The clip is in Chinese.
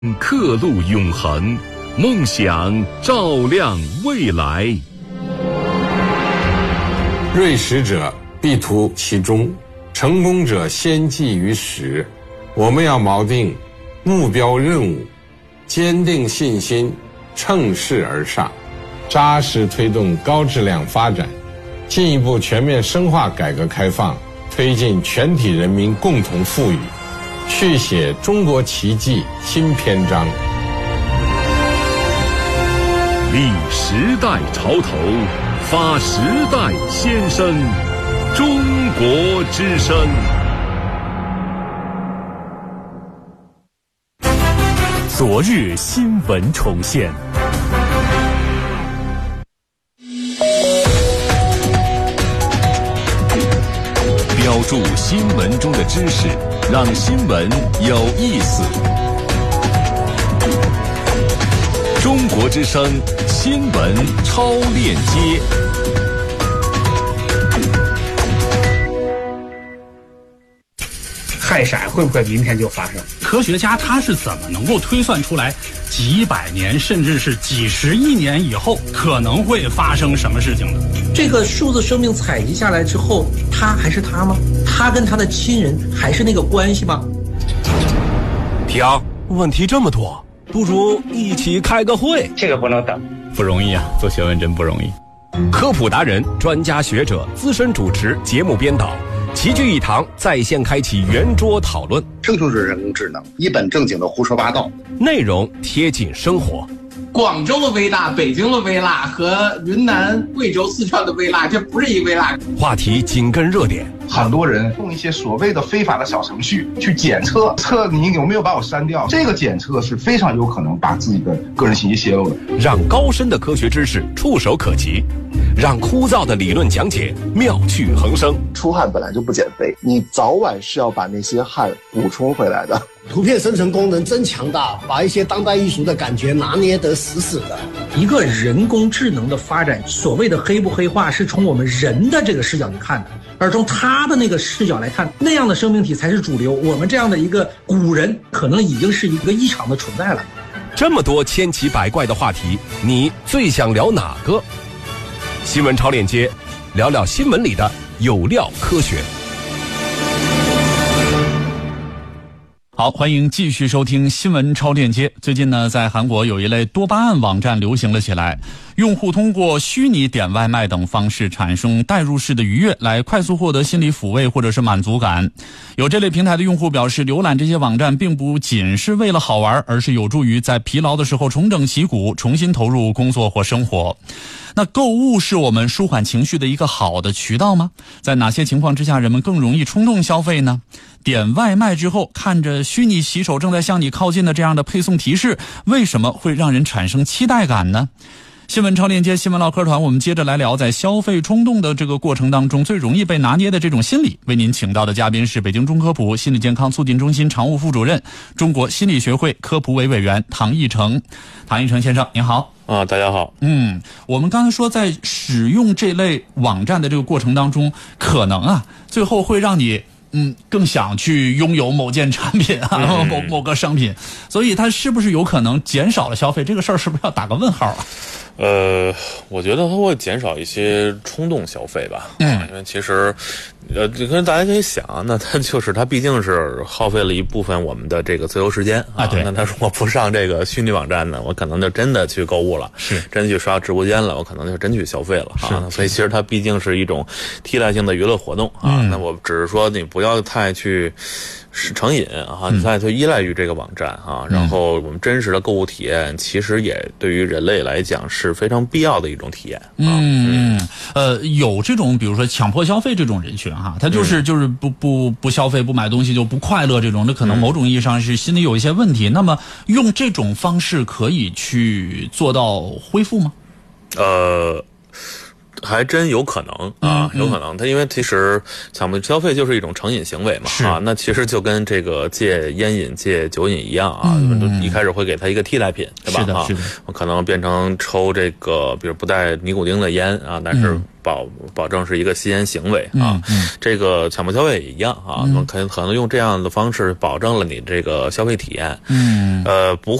刻录永恒，梦想照亮未来。 锐识者必图其中，成功者先记于始。我们要锚定目标任务，坚定信心，乘势而上，扎实推动高质量发展，进一步全面深化改革开放，推进全体人民共同富裕，续写中国奇迹新篇章。 立时代潮头，发时代先声，中国之声。 昨日新闻重现， 标注新闻中的知识，让新闻有意思。中国之声新闻超链接。 氦闪会不会明天就发生？ 科学家他是怎么能够推算出来几百年甚至是几十亿年以后可能会发生什么事情的？ 这个数字生命采集下来之后，他还是他吗？他跟他的亲人还是那个关系吗？ 停，问题这么多，不如一起开个会。 这个不能等， 不容易啊，做学问真不容易。 科普达人、专家学者、资深主持、节目编导齐聚一堂，在线开启圆桌讨论。 这就是人工智能，一本正经的胡说八道， 内容贴近生活。 广州的微辣、北京的微辣和云南、贵州、四川的微辣，这不是一微辣。 话题紧跟热点， 很多人用一些所谓的非法的小程序去检测你有没有把我删掉，这个检测是非常有可能把自己的个人信息泄露的。 让高深的科学知识触手可及，让枯燥的理论讲解妙趣横生。 出汗本来就不减肥，你早晚是要把那些汗补充回来的。 图片生成功能真强大，把一些当代艺术的感觉拿捏得死死的。 一个人工智能的发展，所谓的黑不黑化是从我们人的这个视角去看的，而从他的那个视角来看，那样的生命体才是主流。我们这样的一个古人可能已经是一个异常的存在了。 这么多千奇百怪的话题，你最想聊哪个？新闻超链接，聊聊新闻里的有料科学。 好，欢迎继续收听新闻超链接。最近呢，在韩国有一类多巴胺网站流行了起来，用户通过虚拟点外卖等方式产生代入式的愉悦，来快速获得心理抚慰或者是满足感。有这类平台的用户表示，浏览这些网站并不仅是为了好玩，而是有助于在疲劳的时候重整旗鼓，重新投入工作或生活。那购物是我们舒缓情绪的一个好的渠道吗？在哪些情况之下人们更容易冲动消费呢？点外卖之后看着虚拟骑手正在向你靠近的这样的配送提示，为什么会让人产生期待感呢？新闻超链接新闻唠嗑团，我们接着来聊在消费冲动的这个过程当中最容易被拿捏的这种心理。为您请到的嘉宾是北京中科普心理健康促进中心常务副主任、中国心理学会科普委委员唐毅成。唐毅成先生您好。 大家好。 我们刚才说在使用这类网站的这个过程当中，可能最后会让你更想去拥有某件产品某个商品，所以它是不是有可能减少了消费？这个事儿是不是要打个问号啊？ 我觉得它会减少一些冲动消费吧。因为其实，跟大家可以想，那它毕竟是耗费了一部分我们的这个自由时间对。 那他说我不上这个虚拟网站呢，我可能就真的去购物了， 是真去刷直播间了，我可能就真去消费了所以其实它毕竟是一种替代性的娱乐活动那我只是说你不要太去成瘾你太依赖于这个网站然后我们真实的购物体验其实也对于人类来讲是非常必要的一种体验。 有这种比如说强迫消费这种人群他就是不消费不买东西就不快乐这种，那可能某种意义上是心里有一些问题。那么用这种方式可以去做到恢复吗？ 还真有可能啊，有可能。它因为其实抢不消费就是一种成瘾行为嘛啊，那其实就跟这个戒烟瘾、戒酒瘾一样啊，一开始会给它一个替代品，对吧？ 是的， 我可能变成抽这个，比如不带尼古丁的烟啊，但是保证是一个吸烟行为啊。这个强迫消费也一样啊，可能用这样的方式保证了你这个消费体验。不